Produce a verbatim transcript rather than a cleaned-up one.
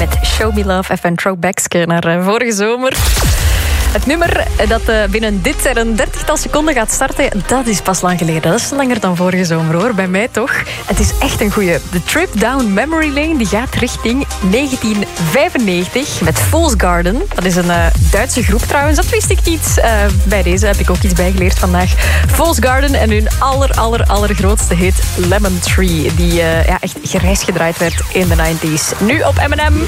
met Show Me Love. Even een throwbackske naar uh, vorige zomer. Het nummer dat uh, binnen dit en een dertigtal seconden gaat starten, dat is pas lang geleden. Dat is langer dan vorige zomer, hoor. Bij mij toch. Het is echt een goeie. De trip down memory lane die gaat richting negentien vijfennegentig met Fool's Garden. Dat is een uh, Duitse groep trouwens. Dat wist ik niet. Uh, bij deze heb ik ook iets bijgeleerd vandaag. Fool's Garden en hun aller, aller, allergrootste hit Lemon Tree. Die uh, ja, echt gereisd gedraaid werd in de negentig. Nu op M en M.